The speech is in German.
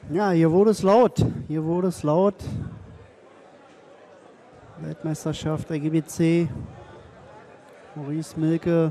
Ja, hier wurde es laut. Hier wurde es laut. Weltmeisterschaft der GBC. Maurice Milke